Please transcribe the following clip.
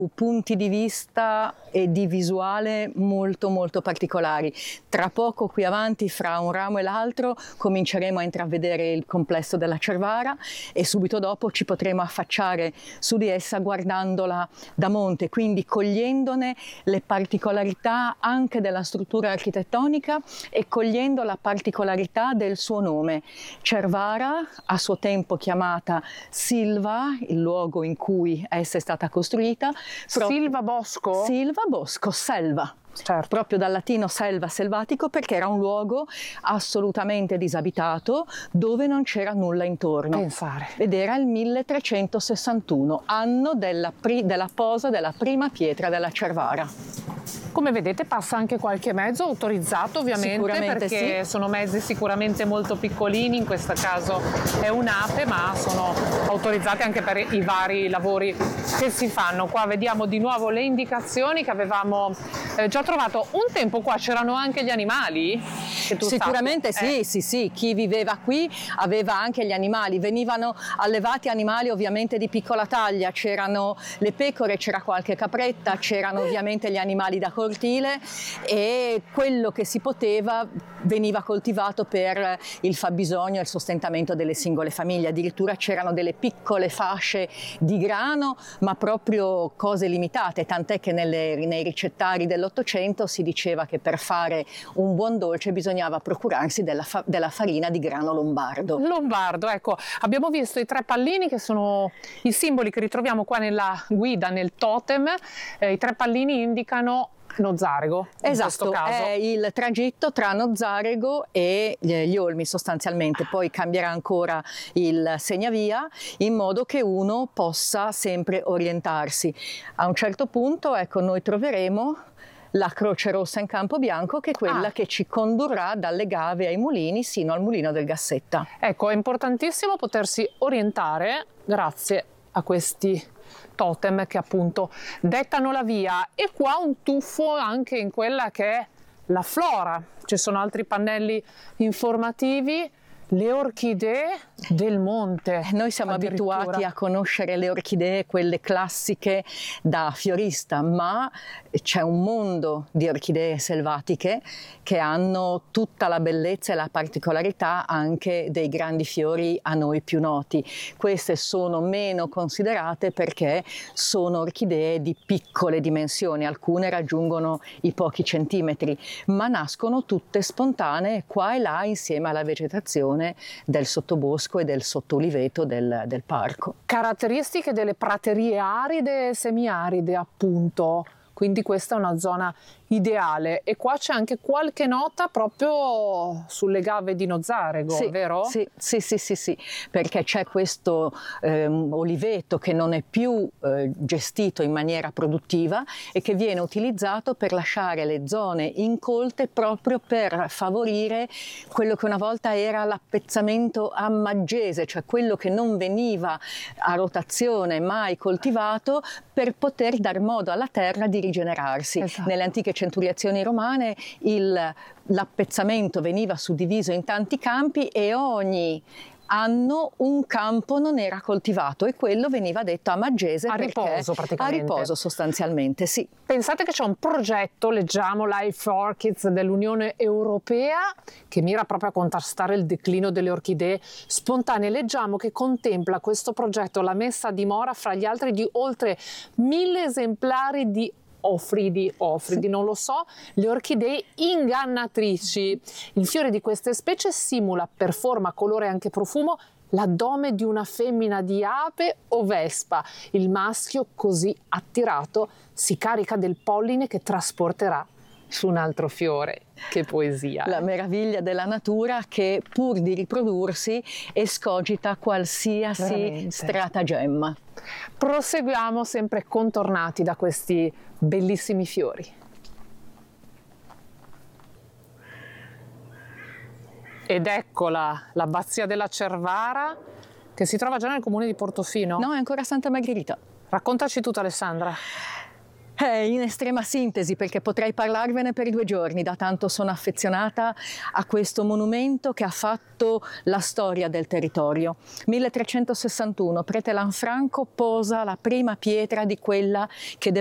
punti di vista e di visuale molto molto particolari. Tra poco qui avanti, fra un ramo e l'altro, cominceremo a intravedere il complesso della Cervara e subito dopo ci potremo affacciare su di essa guardandola da monte, quindi cogliendone le particolarità anche della struttura architettonica e cogliendo la particolarità del suo nome. Cervara, a suo tempo chiamata Silva, il luogo in cui essa è stata costruita. Silva Bosco? Silva Bosco, selva. Certo. Proprio dal latino selva, selvatico, perché era un luogo assolutamente disabitato dove non c'era nulla intorno. Pensare. Ed era il 1361, anno della posa della prima pietra della Cervara. Come vedete passa anche qualche mezzo autorizzato, ovviamente, perché sì. Sono mezzi sicuramente molto piccolini, in questo caso è un'ape, ma sono autorizzati anche per i vari lavori che si fanno. Qua vediamo di nuovo le indicazioni che avevamo già trovato. Un tempo qua c'erano anche gli animali? Che tu Sicuramente sappia. sì, chi viveva qui aveva anche gli animali, venivano allevati animali ovviamente di piccola taglia, c'erano le pecore, c'era qualche capretta, c'erano ovviamente gli animali da cortile e quello che si poteva veniva coltivato per il fabbisogno e il sostentamento delle singole famiglie. Addirittura c'erano delle piccole fasce di grano, ma proprio cose limitate, tant'è che nei ricettari dell'Ottocento si diceva che per fare un buon dolce bisognava procurarsi della farina di grano lombardo. Lombardo, ecco, abbiamo visto i 3 pallini che sono i simboli che ritroviamo qua nella guida, nel totem. I 3 pallini indicano Nozzarego. Esatto, è il tragitto tra Nozzarego e gli Olmi sostanzialmente, poi cambierà ancora il segnavia in modo che uno possa sempre orientarsi. A un certo punto, ecco, noi troveremo la Croce Rossa in campo bianco, che è quella che ci condurrà dalle Gave ai mulini sino al mulino del Gassetta. Ecco, è importantissimo potersi orientare grazie a questi totem che appunto dettano la via. E qua un tuffo anche in quella che è la flora. Ci sono altri pannelli informativi. Le orchidee del monte. Noi siamo abituati a conoscere le orchidee, quelle classiche da fiorista, ma c'è un mondo di orchidee selvatiche che hanno tutta la bellezza e la particolarità anche dei grandi fiori a noi più noti. Queste sono meno considerate perché sono orchidee di piccole dimensioni, alcune raggiungono i pochi centimetri, ma nascono tutte spontanee qua e là insieme alla vegetazione del sottobosco e del sottoliveto del parco. Caratteristiche delle praterie aride e semiaride, appunto. Quindi questa è una zona ideale. E qua c'è anche qualche nota proprio sulle Gave di Nozzarego, sì, vero? Sì, perché c'è questo oliveto che non è più gestito in maniera produttiva e che viene utilizzato per lasciare le zone incolte proprio per favorire quello che una volta era l'appezzamento a maggese, cioè quello che non veniva a rotazione mai coltivato per poter dar modo alla terra di rigenerarsi. Esatto. Nelle antiche centuriazioni romane l'appezzamento veniva suddiviso in tanti campi e ogni anno un campo non era coltivato e quello veniva detto a maggese, a riposo praticamente. A riposo sostanzialmente, sì. Pensate che c'è un progetto, leggiamo Life Orchids dell'Unione Europea, che mira proprio a contrastare il declino delle orchidee spontanee. Leggiamo che contempla questo progetto la messa a dimora fra gli altri di oltre 1000 esemplari di ofridi, non lo so, le orchidee ingannatrici. Il fiore di queste specie simula per forma, colore e anche profumo l'addome di una femmina di ape o vespa. Il maschio, così attirato, si carica del polline che trasporterà su un altro fiore. Che poesia! La meraviglia della natura che pur di riprodursi escogita qualsiasi veramente stratagemma. Proseguiamo sempre contornati da questi bellissimi fiori. Ed eccola, l'abbazia della Cervara, che si trova già nel comune di Portofino. No, è ancora Santa Margherita. Raccontaci tutto, Alessandra. In estrema sintesi, perché potrei parlarvene per 2 giorni, da tanto sono affezionata a questo monumento che ha fatto la storia del territorio. 1361, prete Lanfranco posa la prima pietra di quella che